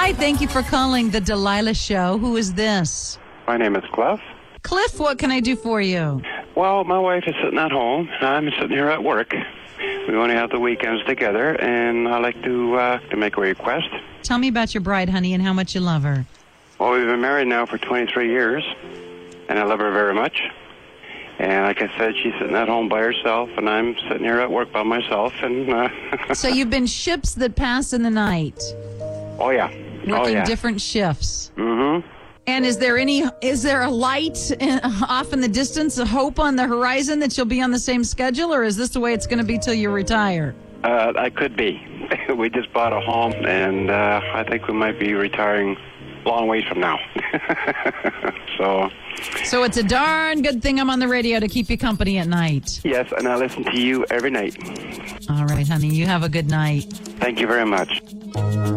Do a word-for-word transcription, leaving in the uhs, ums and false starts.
Hi, thank you for calling the Delilah Show. Who is this? My name is Cliff. Cliff, what can I do for you? Well, my wife is sitting at home. I'm sitting here at work. We only have the weekends together, and I like to uh, to make a request. Tell me about your bride, honey, and how much you love her. Well, we've been married now for twenty-three years, and I love her very much. And like I said, she's sitting at home by herself, and I'm sitting here at work by myself. And uh, So you've been ships that pass in the night, oh yeah, working oh yeah, different shifts. mm-hmm. And is there any? Is there a light in, off in the distance, a hope on the horizon that you'll be on the same schedule, or is this the way it's going to be till you retire? Uh, I could be. We just bought a home, and uh, I think we might be retiring a long ways from now. So. So it's a darn good thing I'm on the radio to keep you company at night. Yes, and I listen to you every night. All right, honey. You have a good night. Thank you very much.